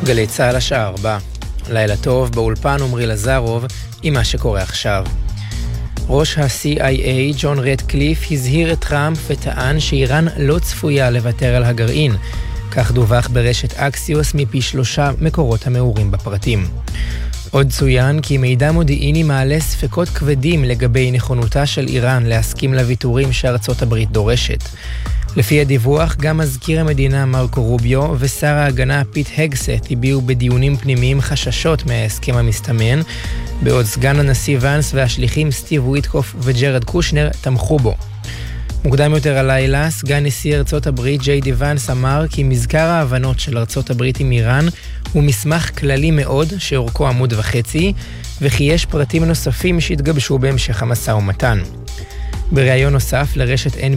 גלי צהל השעה 4. לילה טוב, באולפן עומרי לזרוב עם מה שקורה עכשיו. ראש ה-CIA ג'ון רדקליף הזהיר את טראמפ וטען שאיראן לא צפויה לוותר על הגרעין. כך דווח ברשת אקסיוס מפי 3 מקורות המעורים בפרטים. עוד צוין כי מידע מודיעיני מעלה ספקות כבדים לגבי נכונותה של איראן להסכים לוויתורים שארצות הברית דורשת. לפי הדיווח, גם מזכיר המדינה מרקו רוביו ושר ההגנה פיט הגסט הביעו בדיונים פנימיים חששות מההסכם המסתמן, בעוד סגן הנשיא ונס והשליחים סטיב ויטקוף וג'רד קושנר תמכו בו. מוקדם יותר הלילה, סגן נשיא ארצות הברית ג'יי די ונס אמר כי מזכר ההבנות של ארצות הברית עם איראן הוא מסמך כללי מאוד שאורכו 1.5 עמוד, וכי יש פרטים נוספים שהתגבשו בהמשך המשא ומתן. בריאיון נוסף לרשת